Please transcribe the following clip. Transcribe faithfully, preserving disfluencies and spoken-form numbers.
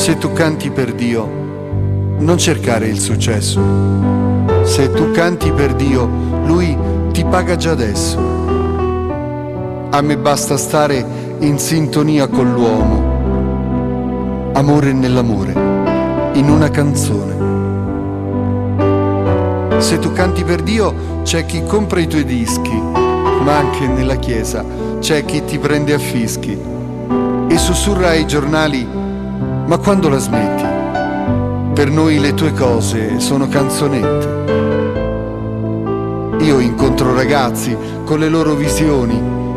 Se tu canti per Dio, non cercare il successo. Se tu canti per Dio, Lui ti paga già adesso. A me basta stare in sintonia con l'uomo, amore nell'amore, in una canzone. Se tu canti per Dio, c'è chi compra i tuoi dischi, ma anche nella chiesa c'è chi ti prende a fischi e sussurra ai giornali: ma quando la smetti? Per noi le tue cose sono canzonette. Io incontro ragazzi con le loro visioni